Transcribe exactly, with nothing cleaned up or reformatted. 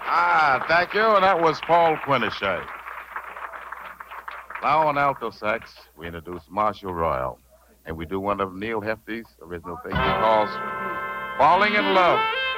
Ah, thank you, and that was Paul Quinochet. Now on alto sax, we introduce Marshall Royal, and we do one of Neil Hefti's original things he calls Falling in Love.